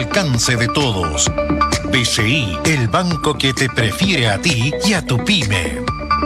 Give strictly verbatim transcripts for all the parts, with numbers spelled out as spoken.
Alcance de todos. B C I, el banco que te prefiere a ti y a tu pyme.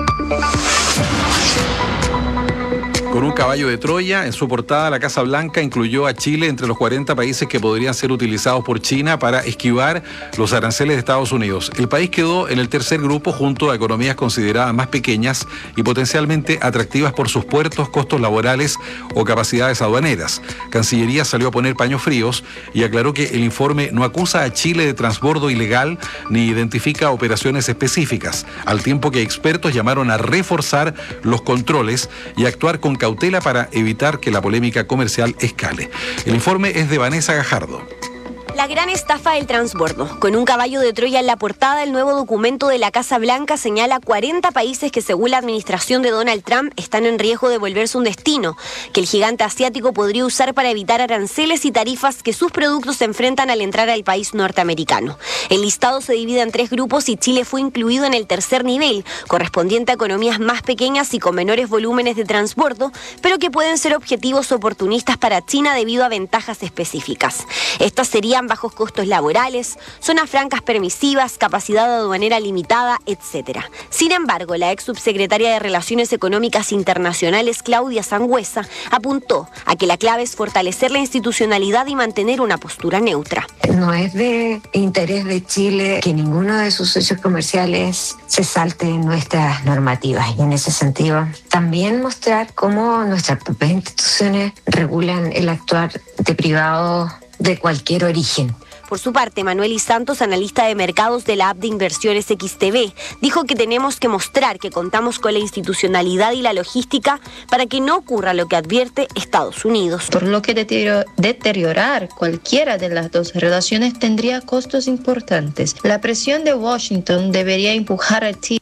Con un caballo de Troya, en su portada la Casa Blanca incluyó a Chile entre los cuarenta países que podrían ser utilizados por China para esquivar los aranceles de Estados Unidos. El país quedó en el tercer grupo junto a economías consideradas más pequeñas y potencialmente atractivas por sus puertos, costos laborales o capacidades aduaneras. Cancillería salió a poner paños fríos y aclaró que el informe no acusa a Chile de transbordo ilegal ni identifica operaciones específicas, al tiempo que expertos llamaron a reforzar los controles y actuar con cautela para evitar que la polémica comercial escale. El informe es de Vanessa Gajardo. La gran estafa del transbordo. Con un caballo de Troya en la portada, el nuevo documento de la Casa Blanca señala cuarenta países que, según la administración de Donald Trump, están en riesgo de volverse un destino, que el gigante asiático podría usar para evitar aranceles y tarifas que sus productos se enfrentan al entrar al país norteamericano. El listado se divide en tres grupos y Chile fue incluido en el tercer nivel, correspondiente a economías más pequeñas y con menores volúmenes de transbordo, pero que pueden ser objetivos oportunistas para China debido a ventajas específicas. Estas serían bajos costos laborales, zonas francas permisivas, capacidad aduanera limitada, etcétera. Sin embargo, la ex subsecretaria de Relaciones Económicas Internacionales, Claudia Sangüesa, apuntó a que la clave es fortalecer la institucionalidad y mantener una postura neutra. No es de interés de Chile que ninguno de sus socios comerciales se salte nuestras normativas, y en ese sentido también mostrar cómo nuestras propias instituciones regulan el actuar de privados de cualquier origen. Por su parte, Manuel Y. Santos, analista de mercados de la app de inversiones X T V, dijo que tenemos que mostrar que contamos con la institucionalidad y la logística para que no ocurra lo que advierte Estados Unidos. Por lo que deteriorar cualquiera de las dos relaciones tendría costos importantes. La presión de Washington debería empujar a Chile.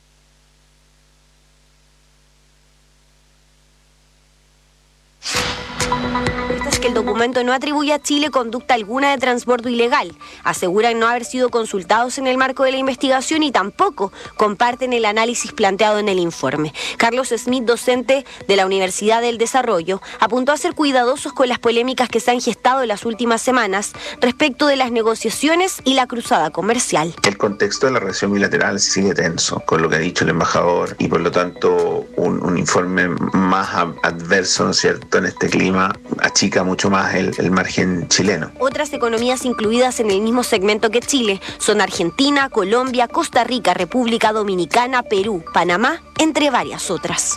El documento no atribuye a Chile conducta alguna de transbordo ilegal. Aseguran no haber sido consultados en el marco de la investigación y tampoco comparten el análisis planteado en el informe. Carlos Smith, docente de la Universidad del Desarrollo, apuntó a ser cuidadosos con las polémicas que se han gestado en las últimas semanas respecto de las negociaciones y la cruzada comercial. El contexto de la relación bilateral sigue tenso, con lo que ha dicho el embajador, y por lo tanto un, un informe más adverso, ¿no es cierto?, en este clima achica mucho más el, el margen chileno. Otras economías incluidas en el mismo segmento que Chile son Argentina, Colombia, Costa Rica, República Dominicana, Perú, Panamá, entre varias otras.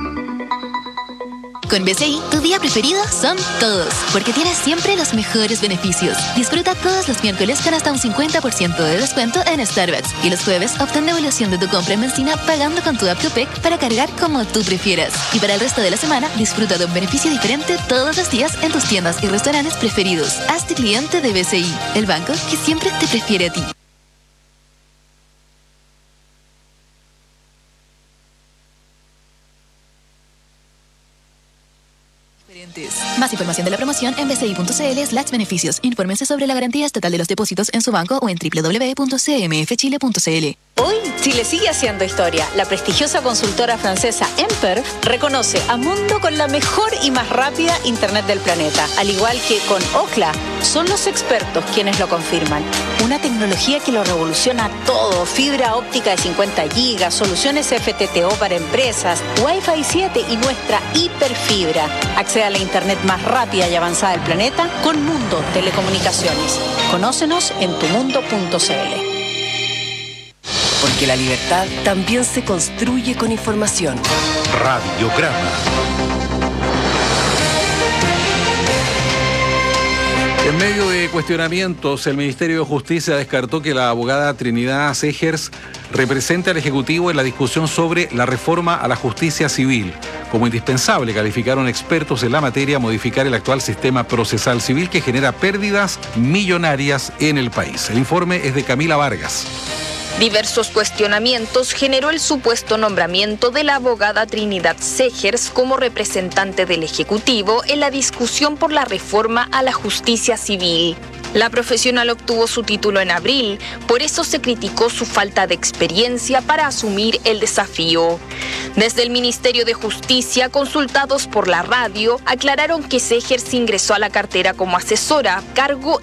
Con B C I, tu día preferido son todos, porque tienes siempre los mejores beneficios. Disfruta todos los miércoles con hasta un cincuenta por ciento de descuento en Starbucks. Y los jueves, obtén devolución de tu compra en benzina pagando con tu app Copec para cargar como tú prefieras. Y para el resto de la semana, disfruta de un beneficio diferente todos los días en tus tiendas y restaurantes preferidos. Hazte cliente de B C I, el banco que siempre te prefiere a ti. Más información de la promoción en bci.cl slash beneficios. Infórmense sobre la garantía estatal de los depósitos en su banco o en doble u doble u doble u punto c m f chile punto c l. Hoy, Chile sigue haciendo historia. La prestigiosa consultora francesa Emper reconoce a Mundo con la mejor y más rápida internet del planeta. Al igual que con Ookla, son los expertos quienes lo confirman. Una tecnología que lo revoluciona todo. Fibra óptica de cincuenta gigas, soluciones F T T O para empresas, Wi-Fi siete y nuestra hiperfibra. Accede a la internet más rápida y avanzada del planeta con Mundo Telecomunicaciones. Conócenos en tu mundo punto c l. Porque la libertad también se construye con información. Radiograma. En medio de cuestionamientos, el Ministerio de Justicia descartó que la abogada Trinidad Segers represente al Ejecutivo en la discusión sobre la reforma a la justicia civil. Como indispensable, calificaron expertos en la materia modificar el actual sistema procesal civil que genera pérdidas millonarias en el país. El informe es de Camila Vargas. Diversos cuestionamientos generó el supuesto nombramiento de la abogada Trinidad Segers como representante del Ejecutivo en la discusión por la reforma a la justicia civil. La profesional obtuvo su título en abril, por eso se criticó su falta de experiencia para asumir el desafío. Desde el Ministerio de Justicia, consultados por la radio, aclararon que Segers ingresó a la cartera como asesora, cargo